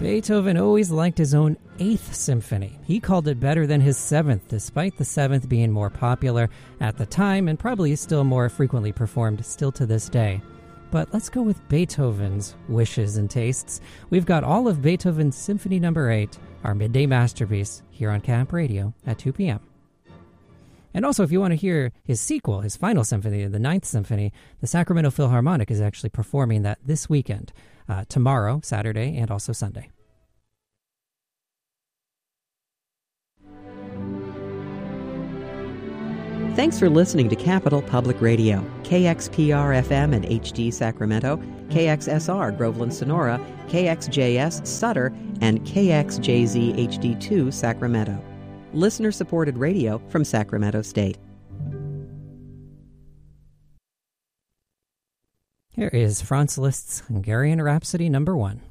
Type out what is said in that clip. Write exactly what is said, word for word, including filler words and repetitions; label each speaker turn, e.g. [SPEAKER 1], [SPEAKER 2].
[SPEAKER 1] Beethoven always liked his own Eighth Symphony. He called it better than his Seventh, despite the Seventh being more popular at the time and probably still more frequently performed still to this day. But let's go with Beethoven's wishes and tastes. We've got all of Beethoven's Symphony Number eight, our midday masterpiece, here on Camp Radio at two p.m. And also, if you want to hear his sequel, his final symphony, the Ninth Symphony, the Sacramento Philharmonic is actually performing that this weekend, uh, tomorrow, Saturday, and also Sunday.
[SPEAKER 2] Thanks for listening to Capital Public Radio, K X P R F M and H D Sacramento, K X S R Groveland Sonora, K X J S Sutter, and K X J Z H D two Sacramento. Listener-supported radio from Sacramento State.
[SPEAKER 1] Here is Franz Liszt's Hungarian Rhapsody number one.